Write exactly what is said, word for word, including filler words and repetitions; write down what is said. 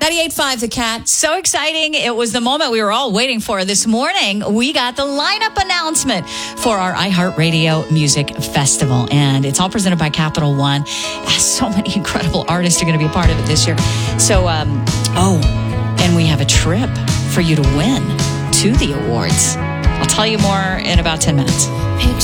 ninety-eight point five The Cat. So exciting. It was the moment we were all waiting for. This morning, we got the lineup announcement for our iHeartRadio Music Festival. And it's all presented by Capital One. So many incredible artists are going to be a part of it this year. So, um, oh, and we have a trip for you to win to the awards. I'll tell you more in about ten minutes.